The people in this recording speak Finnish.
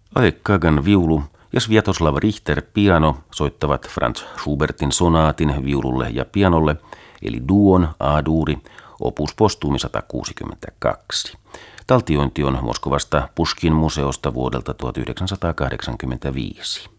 Oleg Kagan viulu ja Sviatoslav Richter piano soittavat Franz Schubertin sonaatin viululle ja pianolle, eli duon A-duuri, opus postumi 162. Taltiointi on Moskovasta Puškin museosta vuodelta 1985.